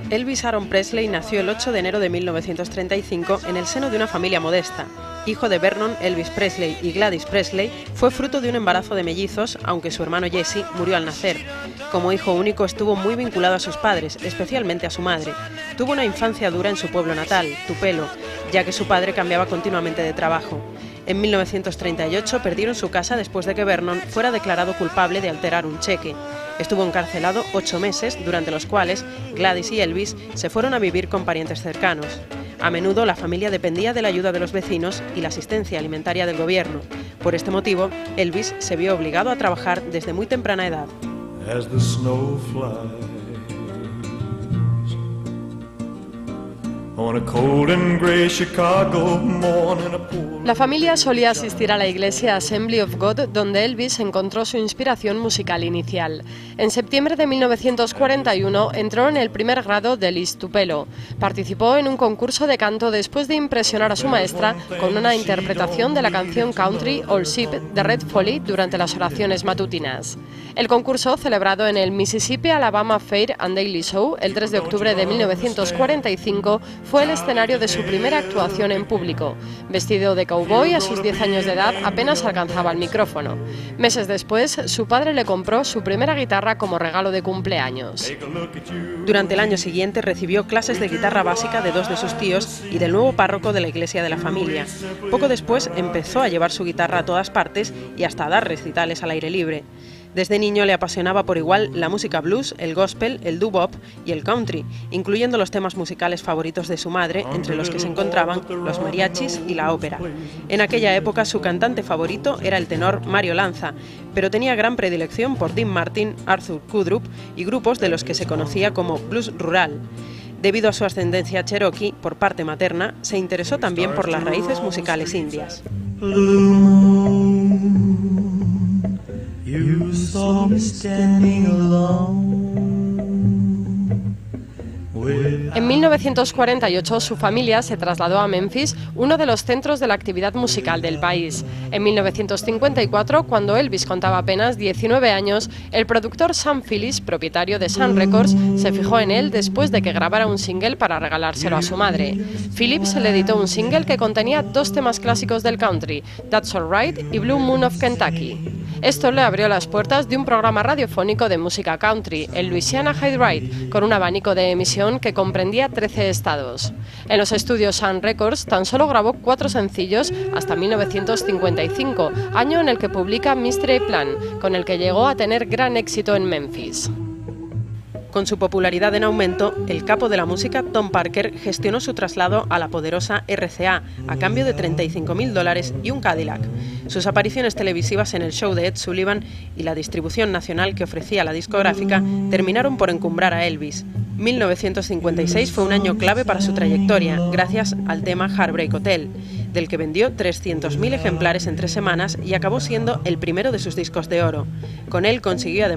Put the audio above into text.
Elvis Aaron Presley nació el 8 de enero de 1935 en el seno de una familia modesta. Hijo de Vernon Elvis Presley y Gladys Presley, fue fruto de un embarazo de mellizos, aunque su hermano Jesse murió al nacer. Como hijo único estuvo muy vinculado a sus padres, especialmente a su madre. Tuvo una infancia dura en su pueblo natal, Tupelo, ya que su padre cambiaba continuamente de trabajo. En 1938 perdieron su casa después de que Vernon fuera declarado culpable de alterar un cheque. Estuvo encarcelado 8 meses, durante los cuales Gladys y Elvis se fueron a vivir con parientes cercanos. A menudo la familia dependía de la ayuda de los vecinos y la asistencia alimentaria del gobierno. Por este motivo, Elvis se vio obligado a trabajar desde muy temprana edad. La familia solía asistir a la iglesia Assembly of God, donde Elvis encontró su inspiración musical inicial. En septiembre de 1941 entró en el primer grado del East Tupelo. Participó en un concurso de canto después de impresionar a su maestra con una interpretación de la canción country All Sheep de Red Foley durante las oraciones matutinas. El concurso, celebrado en el Mississippi Alabama Fair and Daily Show el 3 de octubre de 1945, fue el escenario de su primera actuación en público. Vestido de cowboy, a sus 10 años de edad apenas alcanzaba el micrófono. Meses después, su padre le compró su primera guitarra como regalo de cumpleaños. Durante el año siguiente recibió clases de guitarra básica de 2 de sus tíos y del nuevo párroco de la iglesia de la familia. Poco después empezó a llevar su guitarra a todas partes y hasta a dar recitales al aire libre. Desde niño le apasionaba por igual la música blues, el gospel, el doo-wop y el country, incluyendo los temas musicales favoritos de su madre, entre los que se encontraban los mariachis y la ópera. En aquella época su cantante favorito era el tenor Mario Lanza, pero tenía gran predilección por Dean Martin, Arthur Kudrup y grupos de los que se conocía como blues rural. Debido a su ascendencia cherokee por parte materna, se interesó también por las raíces musicales indias. You saw me standing alone. En 1948 su familia se trasladó a Memphis, uno de los centros de la actividad musical del país. En 1954, cuando Elvis contaba apenas 19 años, el productor Sam Phillips, propietario de Sun Records, se fijó en él después de que grabara un single para regalárselo a su madre. Phillips le editó un single que contenía 2 temas clásicos del country, That's Alright y Blue Moon of Kentucky. Esto le abrió las puertas de un programa radiofónico de música country, el Louisiana High Ride, con un abanico de emisión que comprendía 13 estados. En los estudios Sun Records tan solo grabó 4 sencillos hasta 1955, año en el que publica Mystery Plan, con el que llegó a tener gran éxito en Memphis. Con su popularidad en aumento, el capo de la música, Tom Parker, gestionó su traslado a la poderosa RCA a cambio de $35.000 y un Cadillac. Sus apariciones televisivas en el show de Ed Sullivan y la distribución nacional que ofrecía la discográfica terminaron por encumbrar a Elvis. 1956 fue un año clave para su trayectoria, gracias al tema Heartbreak Hotel, del que vendió 300.000 ejemplares en 3 semanas y acabó siendo el primero de sus discos de oro. Con él consiguió